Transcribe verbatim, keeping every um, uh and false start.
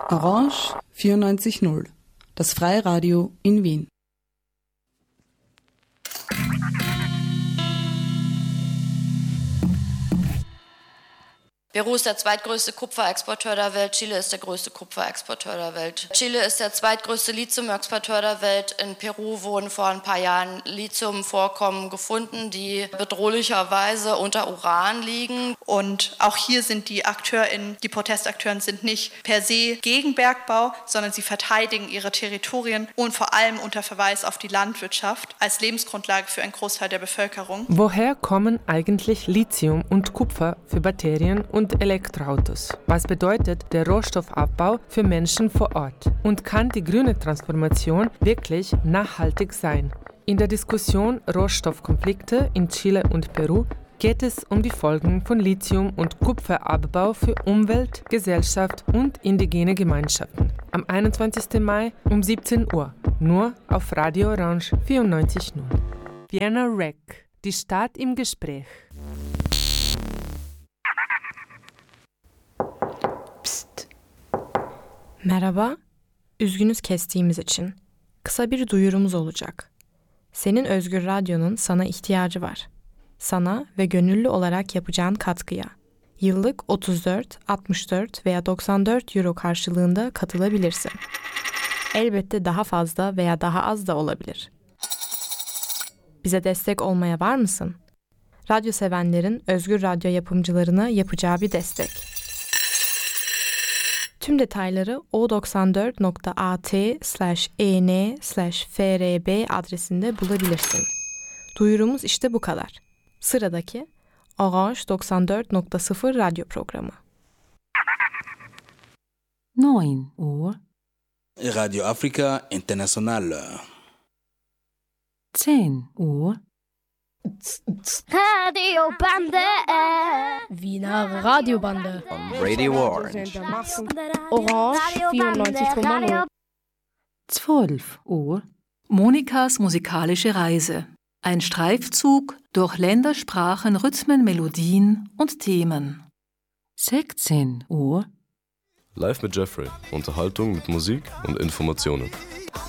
Orange vierundneunzig Komma null, das Freiradio in Wien. Peru ist der zweitgrößte Kupferexporteur der Welt, Chile ist der größte Kupferexporteur der Welt. Chile ist der zweitgrößte Lithiumexporteur der Welt. In Peru wurden vor ein paar Jahren Lithiumvorkommen gefunden, die bedrohlicherweise unter Uran liegen. Und auch hier sind die AkteurInnen, die Protestakteuren sind nicht per se gegen Bergbau, sondern sie verteidigen ihre Territorien und vor allem unter Verweis auf die Landwirtschaft als Lebensgrundlage für einen Großteil der Bevölkerung. Woher kommen eigentlich Lithium und Kupfer für Batterien und und Elektroautos? Was bedeutet der Rohstoffabbau für Menschen vor Ort? Und kann die grüne Transformation wirklich nachhaltig sein? In der Diskussion Rohstoffkonflikte in Chile und Peru geht es um die Folgen von Lithium- und Kupferabbau für Umwelt, Gesellschaft und indigene Gemeinschaften. Am einundzwanzigsten Mai um siebzehn Uhr, nur auf Radio Orange vierundneunzig Komma null. Vienna Rec, die Stadt im Gespräch. Merhaba, üzgünüz kestiğimiz için. Kısa bir duyurumuz olacak. Senin Özgür Radyo'nun sana ihtiyacı var. Sana ve gönüllü olarak yapacağın katkıya. Yıllık otuz dört, altmış dört veya doksan dört euro karşılığında katılabilirsin. Elbette daha fazla veya daha az da olabilir. Bize destek olmaya var mısın? Radyo sevenlerin Özgür Radyo yapımcılarına yapacağı bir destek. Tüm detayları o doksan dört nokta at slash en slash frb adresinde bulabilirsin. Duyurumuz işte bu kadar. Sıradaki Orange doksan dört nokta sıfır radyo programı. neun Uhr. Radio Afrika International. zehn Uhr. Radio Bande. Wiener Radiobande. On Radio Orange. Orange vierundneunzig Komma null. zwölf Uhr. Monikas musikalische Reise. Ein Streifzug durch Länder, Sprachen, Rhythmen, Melodien und Themen. sechzehn Uhr. Live mit Jeffrey. Unterhaltung mit Musik und Informationen.